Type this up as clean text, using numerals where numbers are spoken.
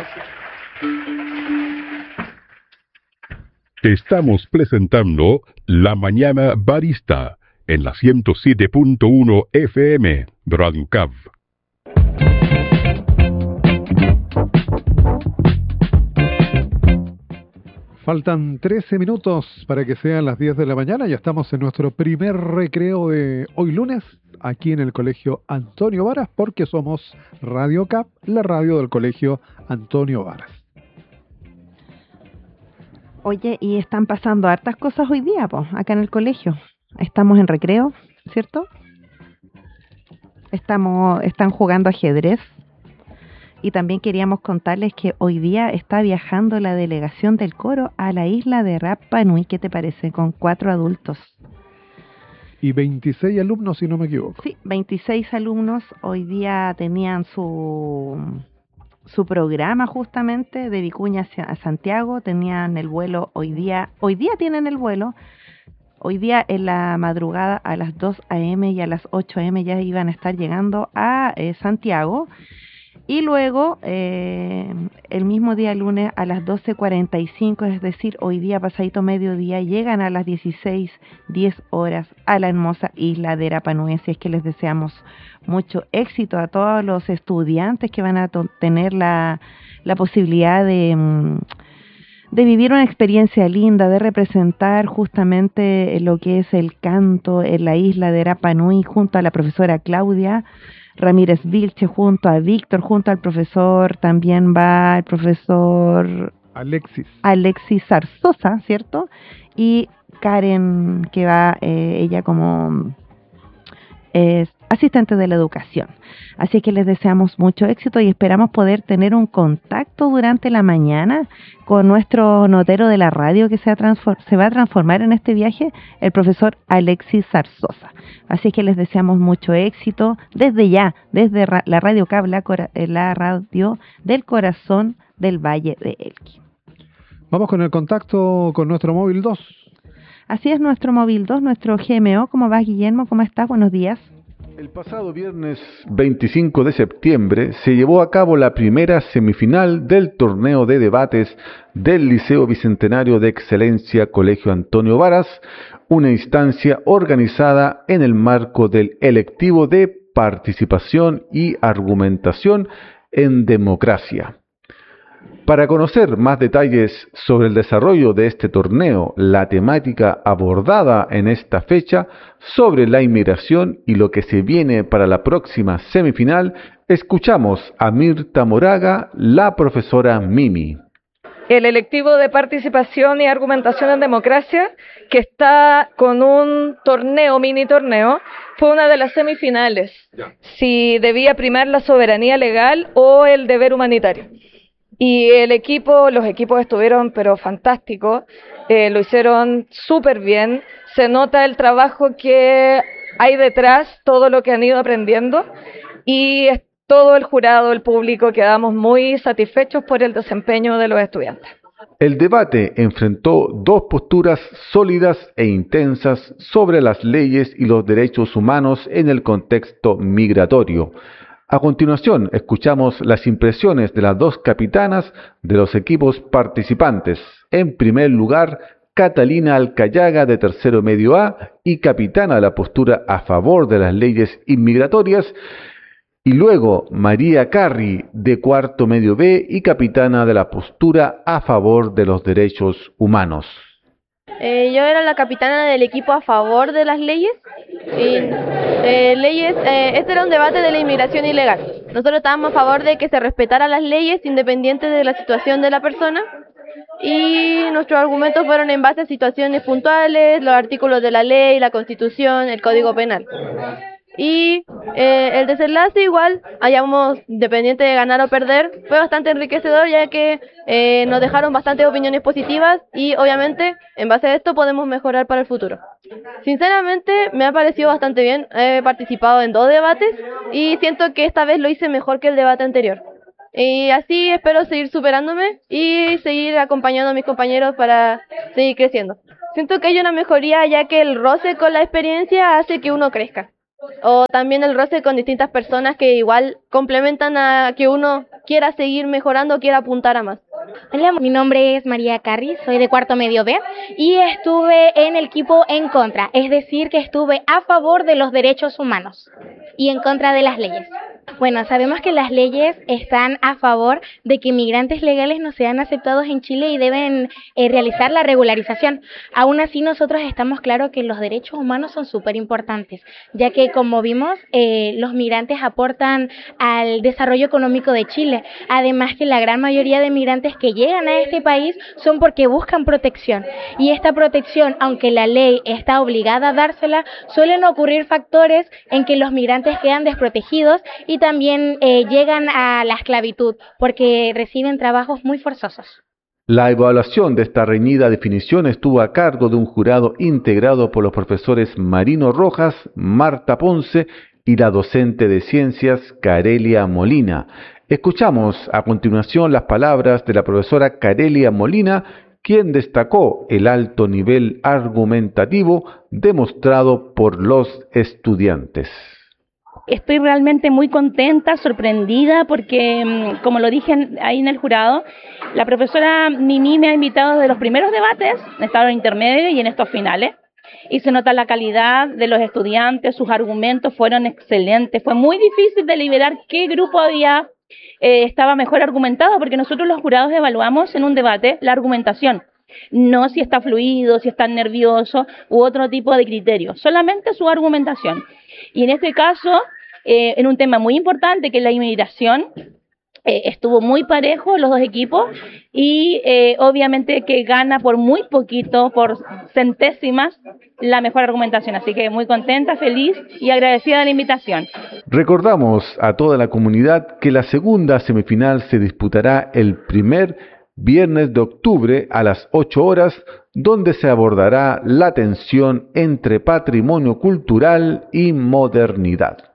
Gracias. Estamos presentando La Mañana Barista en la 107.1 FM Radio Cav. Faltan 13 minutos para que sean las 10 de la mañana. Ya estamos en nuestro primer recreo de hoy lunes, aquí en el Colegio Antonio Varas, porque somos Radio CAP, la radio del Colegio Antonio Varas. Oye, y están pasando hartas cosas hoy día, acá en el colegio. Estamos en recreo, ¿cierto? Están jugando ajedrez. Y también queríamos contarles que hoy día está viajando la delegación del coro a la isla de Rapa Nui, ¿qué te parece? Con 4 adultos. Y 26 alumnos, si no me equivoco. Sí, 26 alumnos. Hoy día tenían su programa justamente de Vicuña a Santiago. Tenían el vuelo hoy día tienen el vuelo. Hoy día en la madrugada a las 2 a.m. y a las 8 a.m. ya iban a estar llegando a Santiago. Y luego, el mismo día lunes a las 12:45, es decir, hoy día pasadito mediodía, llegan a las 16:10 horas a la hermosa isla de Rapa Nui. Así es que les deseamos mucho éxito a todos los estudiantes que van a tener la posibilidad de vivir una experiencia linda, de representar justamente lo que es el canto en la isla de Rapa Nui junto a la profesora Claudia Ramírez Vilche, junto a Víctor, junto al profesor, también va el profesor Alexis Zarzosa, ¿cierto? Y Karen, que va ella como asistente de la educación. Así que les deseamos mucho éxito y esperamos poder tener un contacto durante la mañana con nuestro notero de la radio que se va a transformar en este viaje, el profesor Alexis Zarzosa. Así que les deseamos mucho éxito desde ya, desde la Radio Cab, la radio del corazón del Valle de Elqui. Vamos con el contacto con nuestro móvil 2. Así es, nuestro móvil 2, nuestro GMO. ¿Cómo vas, Guillermo? ¿Cómo estás? Buenos días. El pasado viernes 25 de septiembre se llevó a cabo la primera semifinal del torneo de debates del Liceo Bicentenario de Excelencia Colegio Antonio Varas, una instancia organizada en el marco del electivo de participación y argumentación en democracia. Para conocer más detalles sobre el desarrollo de este torneo, la temática abordada en esta fecha sobre la inmigración y lo que se viene para la próxima semifinal, escuchamos a Mirta Moraga, la profesora Mimi. El electivo de participación y argumentación en democracia, que está con un torneo, mini torneo, fue una de las semifinales. Si debía primar la soberanía legal o el deber humanitario. Y los equipos estuvieron pero fantásticos, lo hicieron súper bien, se nota el trabajo que hay detrás, todo lo que han ido aprendiendo, y todo el jurado, el público, quedamos muy satisfechos por el desempeño de los estudiantes. El debate enfrentó dos posturas sólidas e intensas sobre las leyes y los derechos humanos en el contexto migratorio. A continuación, escuchamos las impresiones de las dos capitanas de los equipos participantes. En primer lugar, Catalina Alcayaga, de tercero medio A y capitana de la postura a favor de las leyes inmigratorias, y luego María Carri, de cuarto medio B y capitana de la postura a favor de los derechos humanos. Yo era la capitana del equipo a favor de las leyes. Este era un debate de la inmigración ilegal. Nosotros estábamos a favor de que se respetaran las leyes independientes de la situación de la persona. Y nuestros argumentos fueron en base a situaciones puntuales, los artículos de la ley, la Constitución, el Código Penal. Y el desenlace igual, hayamos, dependiente de ganar o perder, fue bastante enriquecedor, ya que nos dejaron bastantes opiniones positivas y obviamente en base a esto podemos mejorar para el futuro. Sinceramente me ha parecido bastante bien, he participado en 2 debates y siento que esta vez lo hice mejor que el debate anterior. Y así espero seguir superándome y seguir acompañando a mis compañeros para seguir creciendo. Siento que hay una mejoría, ya que el roce con la experiencia hace que uno crezca. o también el roce con distintas personas que igual complementan a que uno quiera seguir mejorando, quiera apuntar a más. Hola, mi nombre es María Carri, soy de cuarto medio B y estuve en el equipo en contra, es decir, que estuve a favor de los derechos humanos y en contra de las leyes. Bueno, sabemos que las leyes están a favor de que migrantes legales no sean aceptados en Chile y deben realizar la regularización. Aún así, nosotros estamos claros que los derechos humanos son súper importantes, ya que, como vimos, los migrantes aportan al desarrollo económico de Chile. Además que la gran mayoría de migrantes que llegan a este país son porque buscan protección. Y esta protección, aunque la ley está obligada a dársela, suelen ocurrir factores en que los migrantes quedan desprotegidos y también llegan a la esclavitud porque reciben trabajos muy forzosos. La evaluación de esta reñida definición estuvo a cargo de un jurado integrado por los profesores Marino Rojas, Marta Ponce y la docente de ciencias Carelia Molina. Escuchamos a continuación las palabras de la profesora Carelia Molina, quien destacó el alto nivel argumentativo demostrado por los estudiantes. Estoy realmente muy contenta, sorprendida, porque, como lo dije ahí en el jurado, la profesora Mimi me ha invitado desde los primeros debates, en estado intermedio y en estos finales, y se nota la calidad de los estudiantes, sus argumentos fueron excelentes. Fue muy difícil deliberar qué grupo estaba mejor argumentado, porque nosotros los jurados evaluamos en un debate la argumentación, no si está fluido, si está nervioso u otro tipo de criterio, solamente su argumentación. Y en este caso, en un tema muy importante que es la inmigración, estuvo muy parejo los dos equipos y obviamente que gana por muy poquito, por centésimas, la mejor argumentación. Así que muy contenta, feliz y agradecida de la invitación. Recordamos a toda la comunidad que la segunda semifinal se disputará el primer viernes de octubre a las 8 horas, donde se abordará la tensión entre patrimonio cultural y modernidad.